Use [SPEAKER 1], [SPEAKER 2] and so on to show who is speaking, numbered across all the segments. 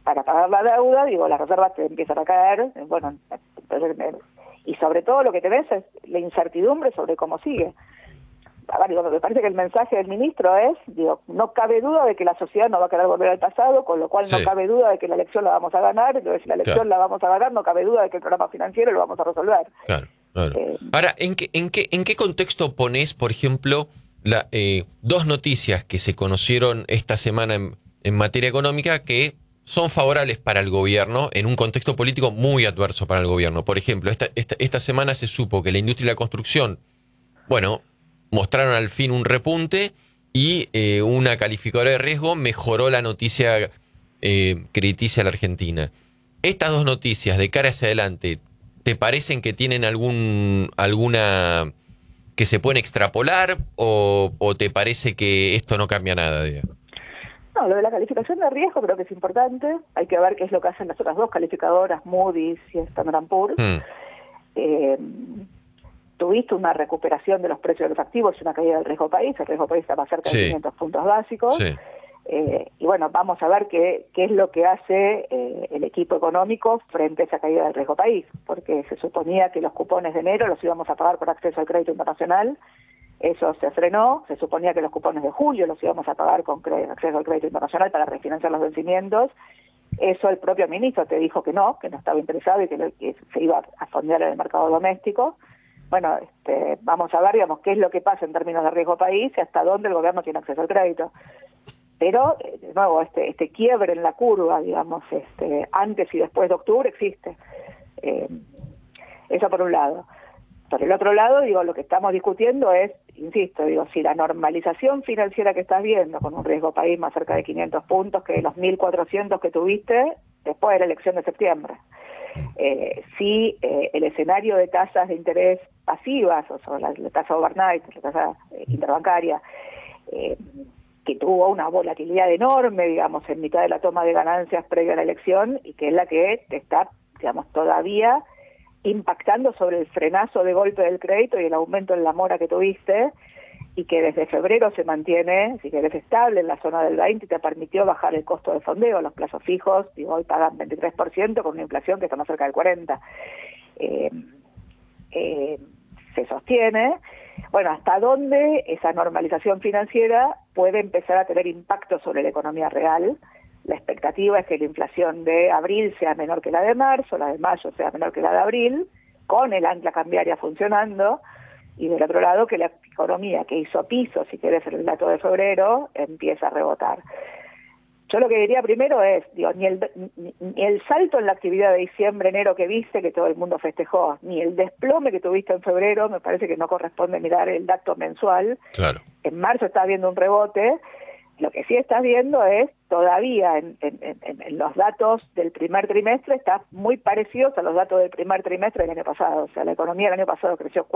[SPEAKER 1] para pagar la deuda, digo, las reservas te empiezan a caer, bueno, entonces, y sobre todo lo que tenés es la incertidumbre sobre cómo sigue. Digo, me parece que el mensaje del ministro es, digo, no cabe duda de que la sociedad no va a querer volver al pasado, con lo cual no cabe duda de que la elección la vamos a ganar, entonces si la elección la vamos a ganar, no cabe duda de que el programa financiero lo vamos a resolver.
[SPEAKER 2] Claro. Ahora, ¿en qué contexto ponés, por ejemplo, dos noticias que se conocieron esta semana en materia económica que son favorables para el gobierno en un contexto político muy adverso para el gobierno? Por ejemplo, esta semana se supo que la industria de la construcción, mostraron al fin un repunte y una calificadora de riesgo mejoró la noticia crediticia a la Argentina. Estas dos noticias de cara hacia adelante, ¿te parecen que tienen alguna que se pueden extrapolar o te parece que esto no cambia nada, digamos?
[SPEAKER 1] No, lo de la calificación de riesgo creo que es importante. Hay que ver qué es lo que hacen las otras dos calificadoras, Moody's y Standard & Poor's. Tuviste una recuperación de los precios de los activos y una caída del riesgo país. El riesgo país está más cerca de 500 puntos básicos. Y bueno, vamos a ver qué es lo que hace el equipo económico frente a esa caída del riesgo país, porque se suponía que los cupones de enero los íbamos a pagar por acceso al crédito internacional. Eso se frenó. Se suponía que los cupones de julio los íbamos a pagar con acceso al crédito internacional para refinanciar los vencimientos. Eso el propio ministro te dijo que no estaba interesado y que se iba a fondear en el mercado doméstico. Bueno, vamos a ver, digamos, qué es lo que pasa en términos de riesgo país y hasta dónde el gobierno tiene acceso al crédito. Pero, de nuevo, este quiebre en la curva, digamos, antes y después de octubre existe. Eso por un lado. Por el otro lado, digo, lo que estamos discutiendo es, insisto, digo, si la normalización financiera que estás viendo, con un riesgo país más cerca de 500 puntos que los 1.400 que tuviste después de la elección de septiembre, si el escenario de tasas de interés pasivas, o sea, la tasa overnight, la tasa interbancaria, que tuvo una volatilidad enorme, digamos, en mitad de la toma de ganancias previa a la elección, y que es la que te está, digamos, todavía impactando sobre el frenazo de golpe del crédito y el aumento en la mora que tuviste, y que desde febrero se mantiene, si querés, estable en la zona del 20 y te permitió bajar el costo de fondeo. Los plazos fijos, digo, hoy pagan 23% con una inflación que está más cerca del 40%. Se sostiene. Bueno, ¿hasta dónde esa normalización financiera puede empezar a tener impacto sobre la economía real? La expectativa es que la inflación de abril sea menor que la de marzo, la de mayo sea menor que la de abril, con el ancla cambiaria funcionando, y del otro lado que la economía que hizo piso, si querés, en el dato de febrero, empieza a rebotar. Yo lo que diría primero es, digo, ni el salto en la actividad de diciembre, enero que viste, que todo el mundo festejó, ni el desplome que tuviste en febrero, me parece que no corresponde mirar el dato mensual.
[SPEAKER 2] Claro.
[SPEAKER 1] En marzo estás viendo un rebote. Lo que sí estás viendo es, todavía en los datos del primer trimestre, está muy parecidos a los datos del primer trimestre del año pasado. O sea, la economía del año pasado creció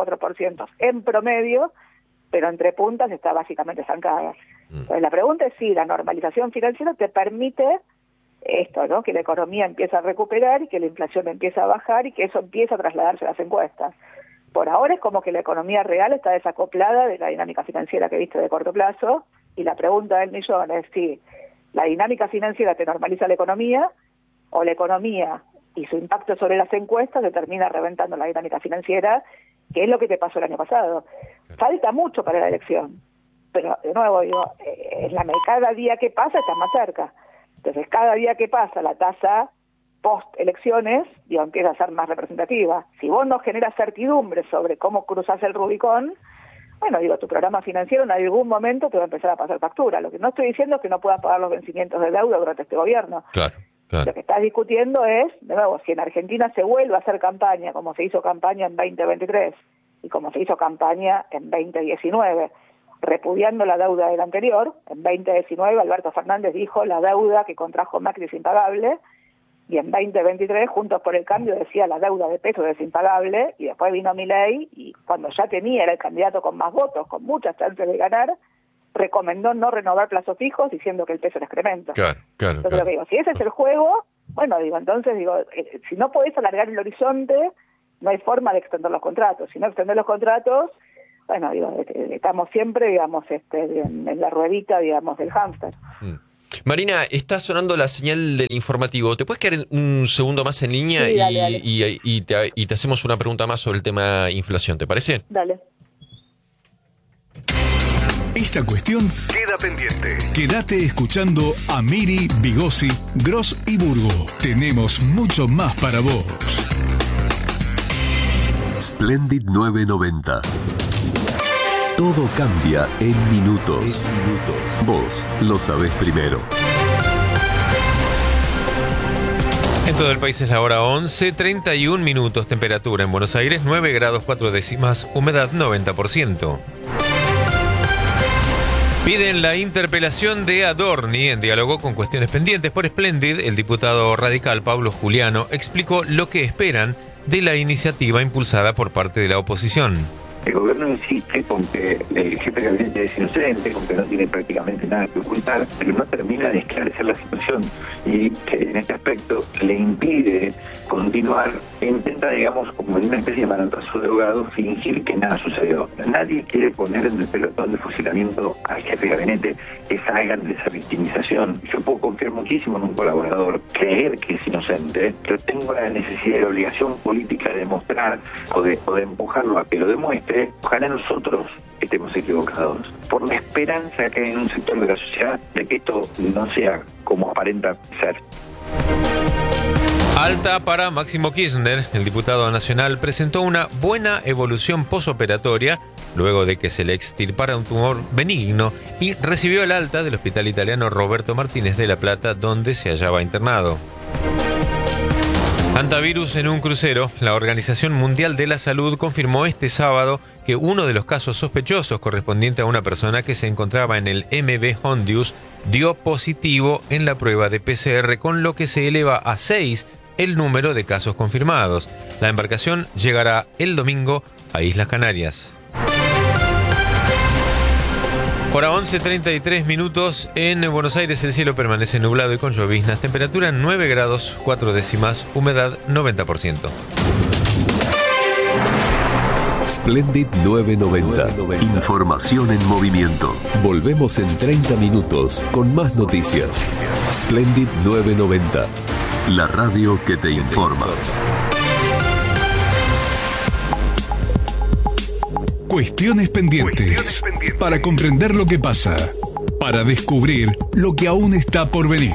[SPEAKER 1] 4,4% en promedio, pero entre puntas está básicamente estancada. Entonces, la pregunta es si la normalización financiera te permite esto, ¿no? Que la economía empieza a recuperar y que la inflación empieza a bajar y que eso empieza a trasladarse a las encuestas. Por ahora es como que la economía real está desacoplada de la dinámica financiera que viste de corto plazo, y la pregunta del millón es si la dinámica financiera te normaliza la economía, o la economía y su impacto sobre las encuestas te termina reventando la dinámica financiera, que es lo que te pasó el año pasado. Falta mucho para la elección, pero de nuevo digo, cada día que pasa está más cerca. Entonces cada día que pasa la tasa post elecciones, digo, empieza a ser más representativa. Si vos no generas certidumbre sobre cómo cruzás el Rubicón, bueno, digo, tu programa financiero en algún momento te va a empezar a pasar factura. Lo que no estoy diciendo es que no puedas pagar los vencimientos de deuda durante este gobierno.
[SPEAKER 2] Claro.
[SPEAKER 1] Lo que estás discutiendo es, de nuevo, si en Argentina se vuelve a hacer campaña, como se hizo campaña en 2023 y como se hizo campaña en 2019, repudiando la deuda del anterior. En 2019 Alberto Fernández dijo la deuda que contrajo Macri es impagable, y en 2023 Juntos por el Cambio decía la deuda de pesos es impagable, y después vino Milei y cuando ya era el candidato con más votos, con muchas chances de ganar, recomendó no renovar plazos fijos diciendo que el peso era excremento.
[SPEAKER 2] Claro.
[SPEAKER 1] Entonces, digo, si ese es el juego, bueno, digo, entonces, si no podés alargar el horizonte, no hay forma de extender los contratos. Si no extender los contratos, bueno, digo, estamos siempre, digamos, en la ruedita, digamos, del hámster.
[SPEAKER 2] Marina, está sonando la señal del informativo. ¿Te puedes quedar un segundo más en línea?
[SPEAKER 1] Sí, dale.
[SPEAKER 2] Y te hacemos una pregunta más sobre el tema inflación, ¿te parece?
[SPEAKER 1] Dale.
[SPEAKER 3] Esta cuestión queda pendiente. Quédate escuchando a Miri, Bigosi, Gross y Burgo. Tenemos mucho más para vos.
[SPEAKER 4] Splendid 990. Todo cambia en minutos. Vos lo sabés primero.
[SPEAKER 5] En todo el país es la hora 11:31 minutos. Temperatura en Buenos Aires 9 grados 4 décimas. Humedad 90%. Piden la interpelación de Adorni. En diálogo con cuestiones pendientes por Splendid, el diputado radical Pablo Juliano explicó lo que esperan de la iniciativa impulsada por parte de la oposición.
[SPEAKER 6] El gobierno insiste con que el jefe de gabinete es inocente, con que no tiene prácticamente nada que ocultar, pero no termina de esclarecer la situación y que en este aspecto le impide continuar e intenta, digamos, como en una especie de manotazo de abogado, fingir que nada sucedió. Nadie quiere poner en el pelotón de fusilamiento al jefe de gabinete, que salgan de esa victimización. Yo puedo confiar muchísimo en un colaborador, creer que es inocente, pero tengo la necesidad y la obligación política de demostrar o de empujarlo a que lo demuestre. Ojalá nosotros estemos equivocados, por la esperanza que hay en un sector de la sociedad de que esto no sea como aparenta ser.
[SPEAKER 5] Alta para Máximo Kirchner. El diputado nacional presentó una buena evolución posoperatoria luego de que se le extirpara un tumor benigno y recibió el alta del hospital italiano Roberto Martínez de La Plata, donde se hallaba internado. Antivirus en un crucero. La Organización Mundial de la Salud confirmó este sábado que uno de los casos sospechosos correspondiente a una persona que se encontraba en el MV Hondius dio positivo en la prueba de PCR, con lo que se eleva a 6 el número de casos confirmados. La embarcación llegará el domingo a Islas Canarias. Hora 11:33 minutos. En Buenos Aires el cielo permanece nublado y con lloviznas. Temperatura 9 grados 4 décimas. Humedad 90%.
[SPEAKER 4] Splendid 990. Información en movimiento. Volvemos en 30 minutos con más noticias. Splendid 990. La radio que te informa.
[SPEAKER 3] Cuestiones pendientes. Para comprender lo que pasa. Para descubrir lo que aún está por venir.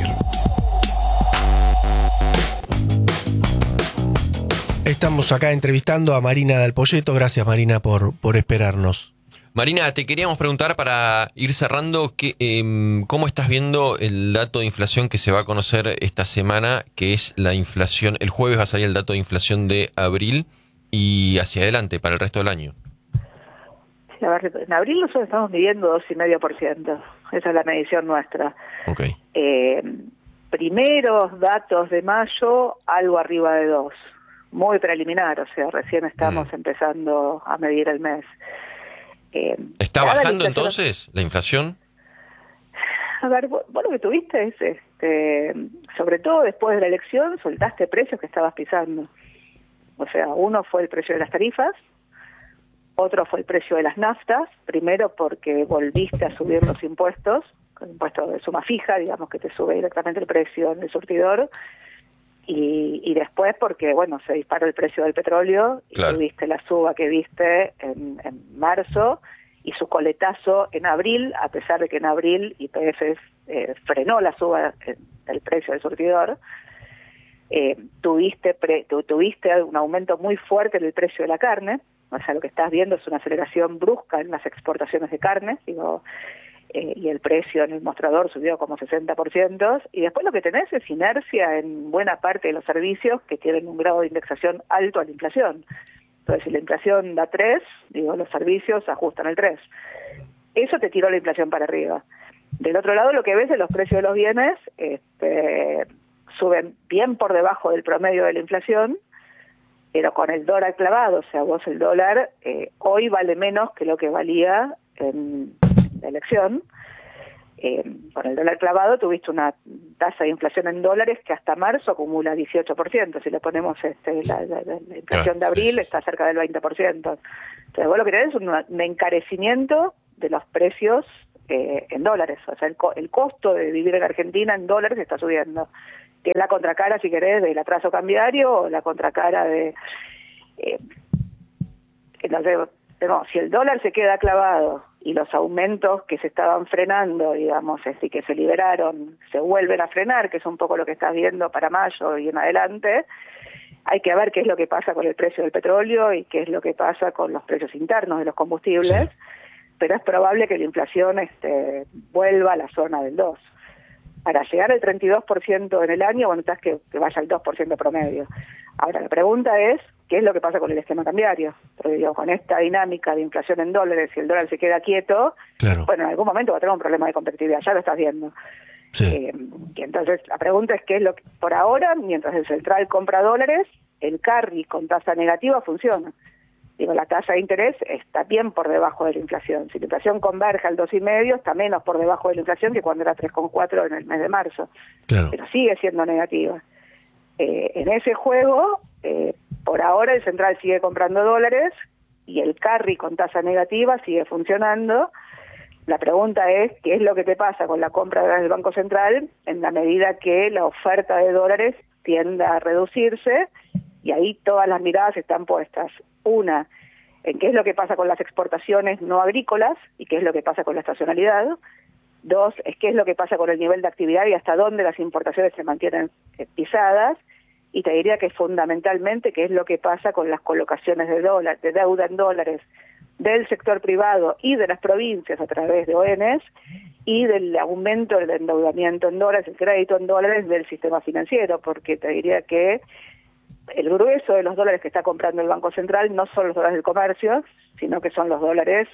[SPEAKER 7] Estamos acá entrevistando a Marina Dal Poyeto. Gracias, Marina, por esperarnos.
[SPEAKER 2] Marina, te queríamos preguntar para ir cerrando cómo estás viendo el dato de inflación que se va a conocer esta semana, que es la inflación. El jueves va a salir el dato de inflación de abril y hacia adelante para el resto del año.
[SPEAKER 1] A ver, en abril nosotros estamos midiendo 2,5%. Esa es la medición nuestra.
[SPEAKER 2] Okay.
[SPEAKER 1] Primeros datos de mayo, algo arriba de 2. Muy preliminar, o sea, recién estamos empezando a medir el mes.
[SPEAKER 2] ¿Está bajando entonces la inflación?
[SPEAKER 1] A ver, vos lo que tuviste es, sobre todo después de la elección, soltaste precios que estabas pisando. O sea, uno fue el precio de las tarifas, otro fue el precio de las naftas, primero porque volviste a subir los impuestos, con impuesto de suma fija, digamos que te sube directamente el precio en el surtidor, y después porque, bueno, se disparó el precio del petróleo, y
[SPEAKER 2] claro,
[SPEAKER 1] tuviste la suba que viste en marzo, y su coletazo en abril, a pesar de que en abril YPF frenó la suba del precio del surtidor. Tuviste un aumento muy fuerte en el precio de la carne. O sea, lo que estás viendo es una aceleración brusca en las exportaciones de carne, y el precio en el mostrador subió como 60%, y después lo que tenés es inercia en buena parte de los servicios que tienen un grado de indexación alto a la inflación. Entonces, si la inflación da 3, los servicios ajustan el 3. Eso te tiró la inflación para arriba. Del otro lado, lo que ves es los precios de los bienes suben bien por debajo del promedio de la inflación, pero con el dólar clavado. O sea, vos el dólar hoy vale menos que lo que valía en la elección. Con el dólar clavado tuviste una tasa de inflación en dólares que hasta marzo acumula 18%. Si le ponemos la inflación de abril, está cerca del 20%. Entonces vos lo que tenés es un encarecimiento de los precios en dólares. O sea, el costo de vivir en Argentina en dólares está subiendo, que es la contracara, si querés, del atraso cambiario o la contracara de... entonces, no, si el dólar se queda clavado y los aumentos que se estaban frenando, digamos, y que se liberaron, se vuelven a frenar, que es un poco lo que estás viendo para mayo y en adelante, hay que ver qué es lo que pasa con el precio del petróleo y qué es lo que pasa con los precios internos de los combustibles, sí. Pero es probable que la inflación vuelva a la zona del 2. Para llegar al 32% en el año, bueno, estás que vaya al 2% promedio. Ahora, la pregunta es, ¿qué es lo que pasa con el esquema cambiario? Porque digo, con esta dinámica de inflación en dólares, si el dólar se queda quieto, claro. Bueno, en algún momento va a tener un problema de competitividad, ya lo estás viendo. Sí. Y entonces la pregunta es qué es lo que, por ahora, mientras el central compra dólares, el carry con tasa negativa funciona. Digo, la tasa de interés está bien por debajo de la inflación. Si la inflación converge al 2,5, está menos por debajo de la inflación que cuando era 3,4 en el mes de marzo. Claro. Pero sigue siendo negativa. En ese juego, por ahora el central sigue comprando dólares y el carry con tasa negativa sigue funcionando. La pregunta es, ¿qué es lo que te pasa con la compra del Banco Central en la medida que la oferta de dólares tienda a reducirse? Y ahí todas las miradas están puestas. Una, en qué es lo que pasa con las exportaciones no agrícolas y qué es lo que pasa con la estacionalidad. Dos, es qué es lo que pasa con el nivel de actividad y hasta dónde las importaciones se mantienen pisadas. Y te diría que fundamentalmente qué es lo que pasa con las colocaciones de deuda en dólares del sector privado y de las provincias a través de ONs y del aumento del endeudamiento en dólares, el crédito en dólares del sistema financiero, porque te diría que el grueso de los dólares que está comprando el Banco Central no son los dólares del comercio, sino que son los dólares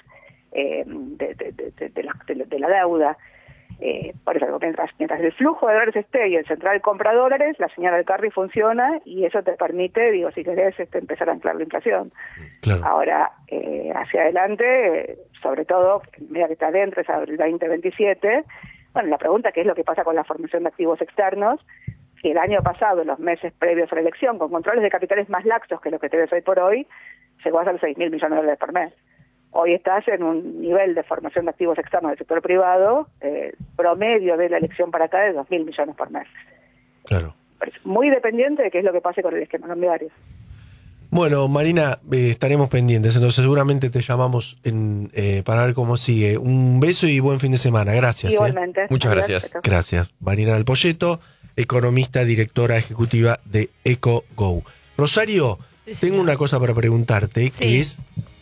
[SPEAKER 1] de la deuda. Por eso, mientras el flujo de dólares esté y el central compra dólares, la señal del carry funciona y eso te permite, digo, si querés, empezar a anclar la inflación. Claro. Ahora, hacia adelante, sobre todo, mira que está dentro, es el 2027, bueno, la pregunta ¿qué es lo que pasa con la formación de activos externos? Que el año pasado, en los meses previos a la elección, con controles de capitales más laxos que los que te ves hoy por hoy, llegó a ser 6.000 millones de dólares por mes. Hoy estás en un nivel de formación de activos externos del sector privado, promedio de la elección para acá de 2.000 millones por mes. Claro. Es muy dependiente de qué es lo que pase con el esquema cambiario.
[SPEAKER 7] Bueno, Marina, estaremos pendientes, entonces seguramente te llamamos para ver cómo sigue. Un beso y buen fin de semana. Gracias.
[SPEAKER 1] Igualmente.
[SPEAKER 2] Muchas gracias.
[SPEAKER 7] Gracias. Marina del Poyeto, economista, directora ejecutiva de EcoGo. Rosario, sí, tengo una cosa para preguntarte, sí, que es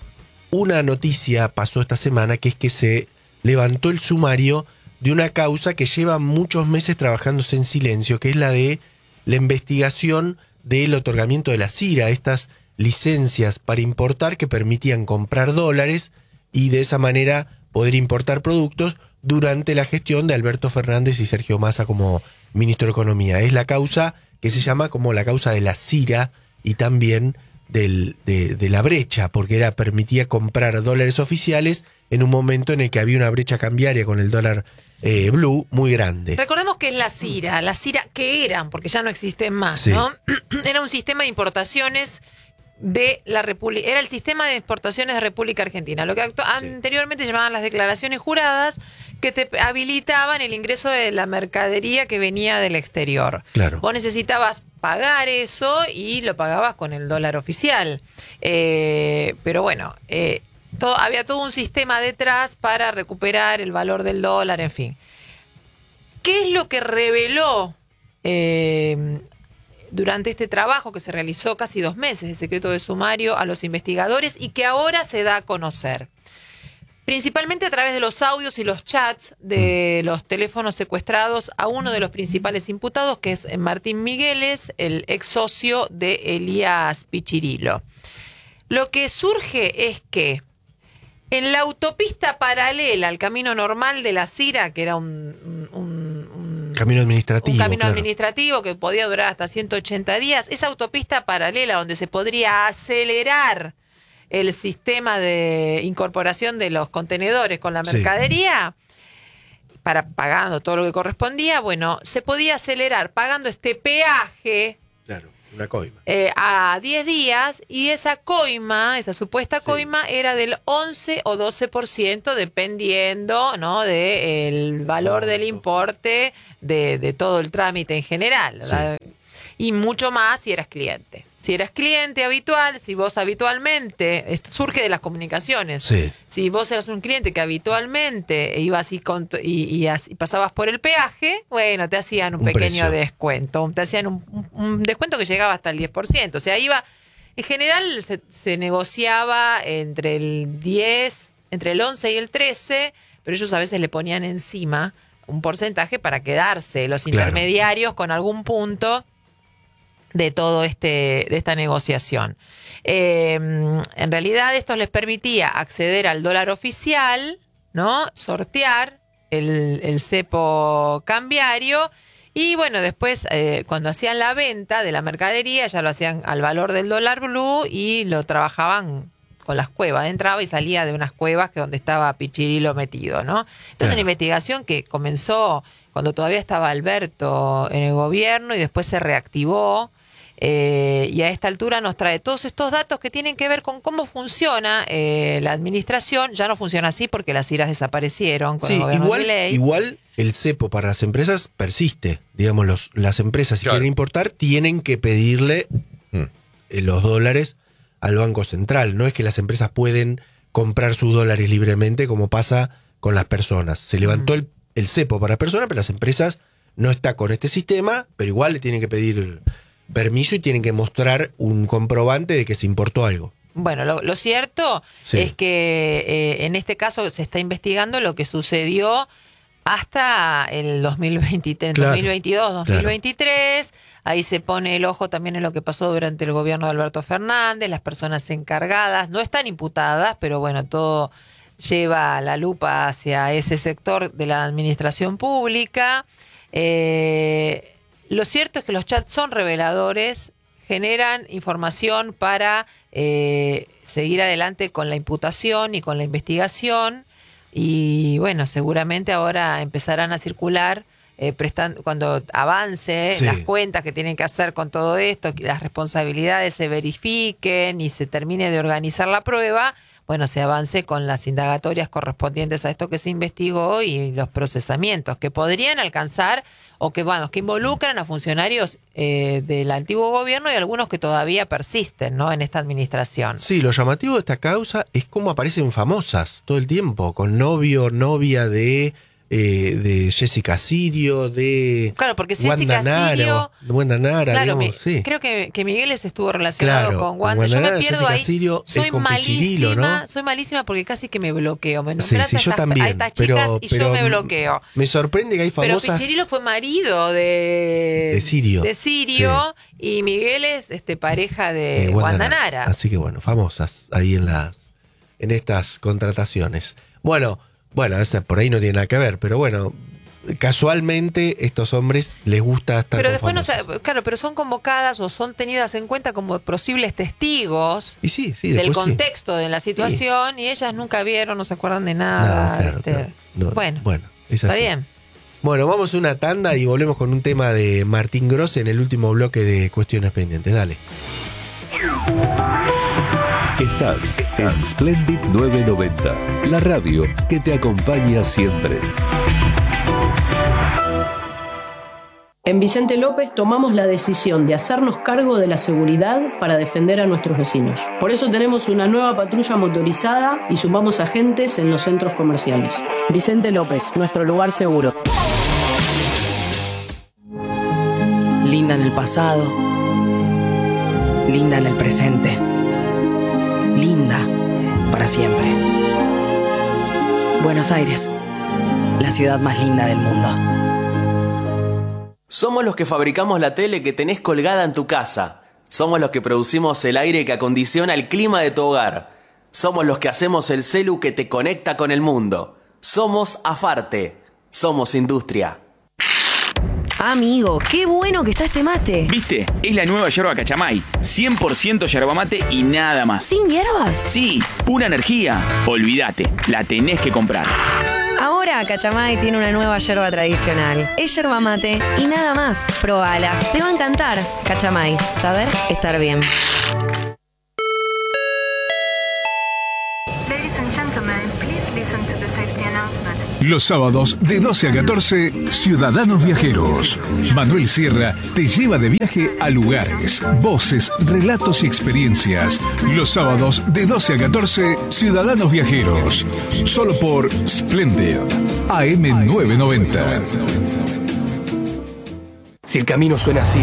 [SPEAKER 7] una noticia pasó esta semana, que es que se levantó el sumario de una causa que lleva muchos meses trabajándose en silencio, que es la de la investigación del otorgamiento de la CIRA, estas licencias para importar que permitían comprar dólares y de esa manera poder importar productos durante la gestión de Alberto Fernández y Sergio Massa como ministro de Economía. Es la causa que se llama como la causa de la CIRA y también de la brecha, porque permitía comprar dólares oficiales en un momento en el que había una brecha cambiaria con el dólar blue muy grande.
[SPEAKER 8] Recordemos que es la CIRA que eran, porque ya no existen más, sí, ¿no? Era un sistema de importaciones de la República, era el sistema de exportaciones de República Argentina, lo que anteriormente llamaban las declaraciones juradas, que te habilitaban el ingreso de la mercadería que venía del exterior. Claro. Vos necesitabas pagar eso y lo pagabas con el dólar oficial. Pero bueno, había todo un sistema detrás para recuperar el valor del dólar, en fin. ¿Qué es lo que reveló durante este trabajo que se realizó casi 2 meses de secreto de sumario a los investigadores y que ahora se da a conocer? Principalmente a través de los audios y los chats de los teléfonos secuestrados a uno de los principales imputados, que es Martín Migueles, el ex socio de Elías Pichirilo. Lo que surge es que en la autopista paralela al camino normal de la CIRA, que era un
[SPEAKER 7] camino administrativo.
[SPEAKER 8] Un camino administrativo que podía durar hasta 180 días. Esa autopista paralela donde se podría acelerar el sistema de incorporación de los contenedores con la mercadería, pagando todo lo que correspondía, bueno, se podía acelerar pagando este peaje
[SPEAKER 7] Una coima.
[SPEAKER 8] A 10 días, y esa coima, esa supuesta coima, era del 11 o 12%, dependiendo, ¿no?, del valor del importe de todo el trámite en general. Sí. Y mucho más si eras cliente. Si eras cliente habitual, si vos habitualmente, esto surge de las comunicaciones,
[SPEAKER 7] sí.
[SPEAKER 8] Si vos eras un cliente que habitualmente ibas y pasabas por el peaje, bueno, te hacían un pequeño descuento, te hacían un descuento que llegaba hasta el 10%, o sea, iba, en general se negociaba entre el 10, entre el 11 y el 13, pero ellos a veces le ponían encima un porcentaje para quedarse los intermediarios con algún punto de todo de esta negociación. En realidad esto les permitía acceder al dólar oficial, ¿no?, sortear el cepo cambiario, y bueno, después cuando hacían la venta de la mercadería ya lo hacían al valor del dólar blue y lo trabajaban con las cuevas, entraba y salía de unas cuevas donde estaba Pichirilo metido, ¿no? Entonces una investigación que comenzó cuando todavía estaba Alberto en el gobierno y después se reactivó. Y a esta altura nos trae todos estos datos que tienen que ver con cómo funciona la administración. Ya no funciona así porque las IRAs desaparecieron con el gobierno de Milei.
[SPEAKER 7] Igual el cepo para las empresas persiste. Digamos, las empresas, si quieren importar, tienen que pedirle los dólares al Banco Central. No es que las empresas pueden comprar sus dólares libremente como pasa con las personas. Se levantó el cepo para personas, pero las empresas no está con este sistema, pero igual le tienen que pedir permiso y tienen que mostrar un comprobante de que se importó algo.
[SPEAKER 8] Bueno, lo cierto es que en este caso se está investigando lo que sucedió hasta el 2023, 2022, 2023. Ahí se pone el ojo también en lo que pasó durante el gobierno de Alberto Fernández. Las personas encargadas no están imputadas, pero bueno, todo lleva la lupa hacia ese sector de la administración pública. Lo cierto es que los chats son reveladores, generan información para seguir adelante con la imputación y con la investigación, y bueno, seguramente ahora empezarán a circular cuando avance las cuentas que tienen que hacer con todo esto, que las responsabilidades se verifiquen y se termine de organizar la prueba. Bueno, se avance con las indagatorias correspondientes a esto que se investigó y los procesamientos que podrían alcanzar o que involucran a funcionarios del antiguo gobierno y algunos que todavía persisten, ¿no?, en esta administración.
[SPEAKER 7] Sí, lo llamativo de esta causa es cómo aparecen famosas todo el tiempo, con novia de Jessica Sirio, de
[SPEAKER 8] porque
[SPEAKER 7] Wanda Nara,
[SPEAKER 8] claro,
[SPEAKER 7] digamos,
[SPEAKER 8] creo que Migueles estuvo relacionado con Wanda. Yo me pierdo
[SPEAKER 7] Jessica
[SPEAKER 8] ahí.
[SPEAKER 7] Sirio
[SPEAKER 8] soy malísima, ¿no? Soy malísima porque casi que me bloqueo. Me nombras
[SPEAKER 7] yo también,
[SPEAKER 8] a estas chicas y yo me bloqueo.
[SPEAKER 7] Me sorprende que hay famosas.
[SPEAKER 8] Pero Pichirilo fue marido de Sirio. Y Migueles pareja de Wanda Nara.
[SPEAKER 7] Así que bueno, famosas ahí en estas contrataciones. Bueno, esa por ahí no tiene nada que ver, pero bueno, casualmente estos hombres les gusta estar
[SPEAKER 8] pero
[SPEAKER 7] con
[SPEAKER 8] después pero son convocadas o son tenidas en cuenta como posibles testigos
[SPEAKER 7] del
[SPEAKER 8] contexto de la situación, y ellas nunca vieron, no se acuerdan de nada. Bueno,
[SPEAKER 7] es así.
[SPEAKER 8] Está bien.
[SPEAKER 7] Bueno, vamos a una tanda y volvemos con un tema de Martín Grosse en el último bloque de Cuestiones Pendientes. Dale.
[SPEAKER 4] Estás en Splendid 990, la radio que te acompaña siempre.
[SPEAKER 9] En Vicente López tomamos la decisión de hacernos cargo de la seguridad para defender a nuestros vecinos. Por eso tenemos una nueva patrulla motorizada y sumamos agentes en los centros comerciales. Vicente López, nuestro lugar seguro.
[SPEAKER 10] Linda en el pasado, linda en el presente, linda para siempre. Buenos Aires, la ciudad más linda del mundo.
[SPEAKER 11] Somos los que fabricamos la tele que tenés colgada en tu casa. Somos los que producimos el aire que acondiciona el clima de tu hogar. Somos los que hacemos el celu que te conecta con el mundo. Somos Afarte. Somos industria.
[SPEAKER 12] Amigo, qué bueno que está este mate.
[SPEAKER 13] ¿Viste? Es la nueva yerba Cachamay. 100% yerba mate y nada más.
[SPEAKER 12] ¿Sin hierbas?
[SPEAKER 13] Sí, pura energía. Olvídate, la tenés que comprar.
[SPEAKER 12] Ahora Ahora Cachamay tiene una nueva yerba tradicional. Es yerba mate y nada más. Probala. Te va a encantar. Cachamay. Saber estar bien.
[SPEAKER 3] Los sábados de 12 a 14, Ciudadanos Viajeros. Manuel Sierra te lleva de viaje a lugares, voces, relatos y experiencias. Los sábados de 12 a 14, Ciudadanos Viajeros. Solo por Splendid, AM 990.
[SPEAKER 14] Si el camino suena así,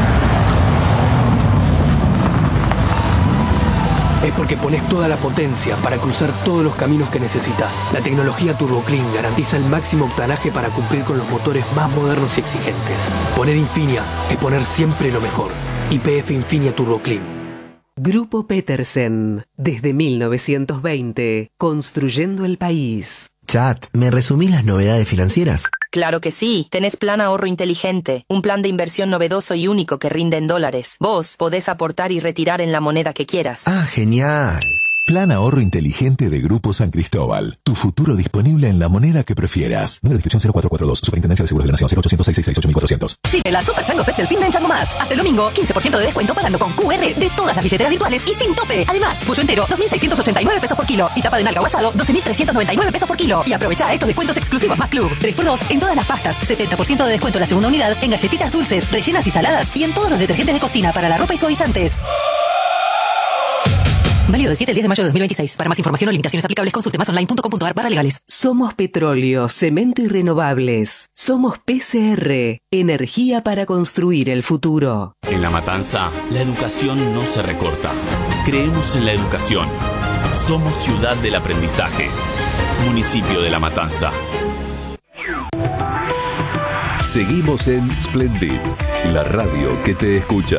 [SPEAKER 14] es porque pones toda la potencia para cruzar todos los caminos que necesitas. La tecnología Turbo Clean garantiza el máximo octanaje para cumplir con los motores más modernos y exigentes. Poner Infinia es poner siempre lo mejor. YPF Infinia Turbo Clean.
[SPEAKER 15] Grupo Petersen, desde 1920, construyendo el país.
[SPEAKER 16] Chat, ¿me resumís las novedades financieras?
[SPEAKER 17] Claro que sí. Tenés Plan Ahorro Inteligente, un plan de inversión novedoso y único que rinde en dólares. Vos podés aportar y retirar en la moneda que quieras.
[SPEAKER 16] Ah, genial.
[SPEAKER 18] Plan Ahorro Inteligente de Grupo San Cristóbal. Tu futuro disponible en la moneda que prefieras. Número de inscripción 0442. Superintendencia de Seguros de la Nación 0800 666 8400.
[SPEAKER 19] Sigue la Super Chango Fest del fin de en Chango Más. Hasta el domingo, 15% de descuento pagando con QR de todas las billeteras virtuales y sin tope. Además, pollo entero, 2.689 pesos por kilo. Y tapa de nalga o asado, 12.399 pesos por kilo. Y aprovecha estos descuentos exclusivos más Club. 3x2 en todas las pastas. 70% de descuento en la segunda unidad en galletitas dulces, rellenas y saladas. Y en todos los detergentes de cocina para la ropa y suavizantes. Válido del 7 al 10 de mayo de 2026. Para más información o limitaciones aplicables, consulte masonline.com.ar/legales.
[SPEAKER 15] Somos petróleo, cemento y renovables. Somos PCR, energía para construir el futuro.
[SPEAKER 20] En La Matanza, la educación no se recorta. Creemos en la educación. Somos ciudad del aprendizaje. Municipio de La Matanza.
[SPEAKER 4] Seguimos en Splendid, la radio que te escucha.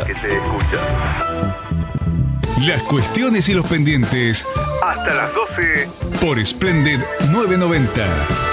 [SPEAKER 3] Las cuestiones y los pendientes
[SPEAKER 21] hasta las 12
[SPEAKER 3] por Splendid 990.